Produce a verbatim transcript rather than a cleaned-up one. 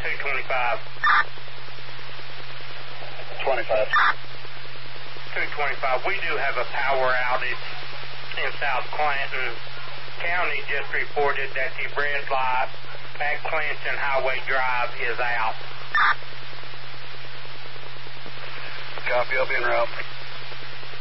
two twenty-five. twenty-five. two twenty-five. We do have a power outage in South Clanton. County just reported that the red light at Clinton Highway Drive is out. Copy, I'll be en route.